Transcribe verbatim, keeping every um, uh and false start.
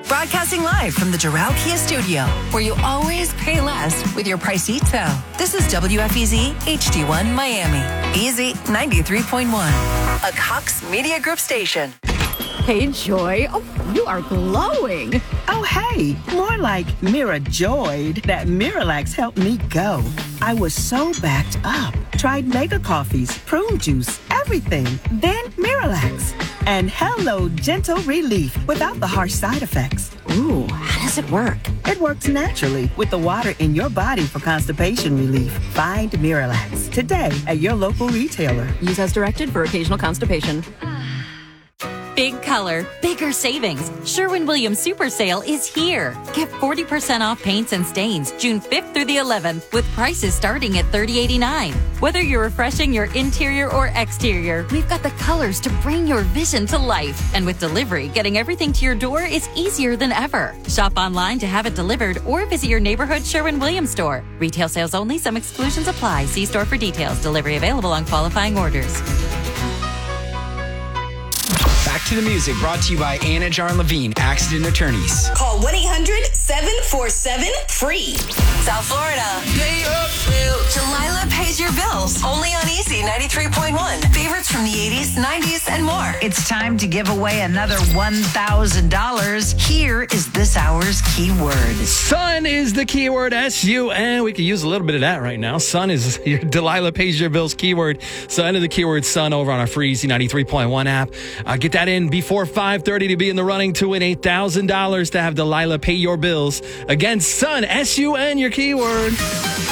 Broadcasting live from the Doral Kia Studio, where you always pay less with your Pricito. This is W F E Z H D one Miami. Easy ninety-three point one. A Cox Media Group station. Hey, Joy. Oh, you are glowing. Oh, hey. More like Mira joyed that Miralax helped me go. I was so backed up. Tried mega coffees, prune juice, everything. Then Miralax. And hello, gentle relief without the harsh side effects. Ooh, how does it work? It works naturally with the water in your body for constipation relief. Find Miralax today at your local retailer. Use as directed for occasional constipation. Big color, bigger savings. Sherwin-Williams Super Sale is here. Get forty percent off paints and stains June fifth through the eleventh with prices starting at thirty eighty-nine. Whether you're refreshing your interior or exterior, we've got the colors to bring your vision to life. And with delivery, getting everything to your door is easier than ever. Shop online to have it delivered or visit your neighborhood Sherwin-Williams store. Retail sales only. Some exclusions apply. See store for details. Delivery available on qualifying orders. Back to the music, brought to you by Anna Jarn Levine, Accident Attorneys. Call one eight hundred seven four seven free. South Florida. Pay your bills. Delilah pays your bills. Only on Easy ninety-three point one. Favorites from the eighties, nineties, and more. It's time to give away another one thousand dollars. Here is this hour's keyword. Sun is the keyword, S U N. We could use a little bit of that right now. Sun is your Delilah pays your bills keyword. So enter the keyword sun over on our free Easy ninety-three point one app. Uh, get that in before five thirty to be in the running to win eight thousand dollars to have Delilah pay your bills. Again, sun, S U N, your keyword.